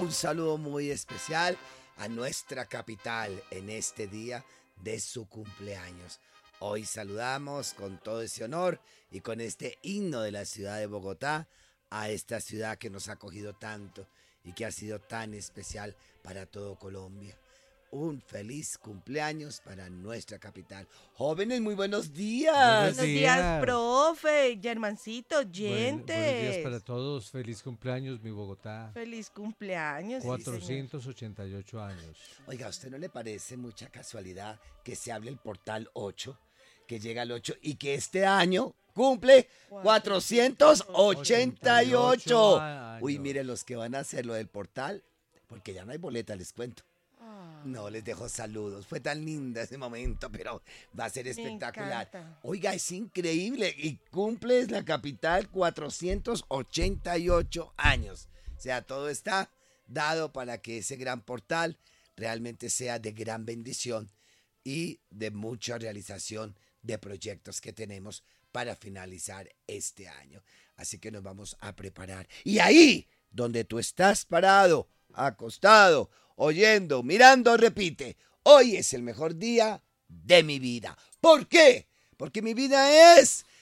un saludo muy especial a nuestra capital en este día de su cumpleaños. Hoy saludamos con todo ese honor y con este himno de la ciudad de Bogotá a esta ciudad que nos ha acogido tanto y que ha sido tan especial para todo Colombia. Un feliz cumpleaños para nuestra capital. Jóvenes, muy buenos días. Buenos días, profe, Germancito, Buenos días para oyentes. todos. Feliz cumpleaños, mi Bogotá. Feliz cumpleaños. Sí, señor. 488 años. Oiga, ¿a usted no le parece mucha casualidad que se hable el portal 8, que llega al 8 y que este año cumple 488? años. Uy, miren los que van a hacer lo del portal, porque ya no hay boleta, les cuento. No, les dejo saludos. Fue tan linda ese momento, pero va a ser espectacular. encanta. Oiga, es increíble. Y cumples la capital 488 años. O sea, todo está dado para que ese gran portal realmente sea de gran bendición y de mucha realización de proyectos que tenemos para finalizar este año. Así que nos vamos a preparar. Y ahí, donde tú estás parado, acostado, oyendo, mirando, repite: hoy es el mejor día de mi vida. ¿Por qué? Porque mi vida es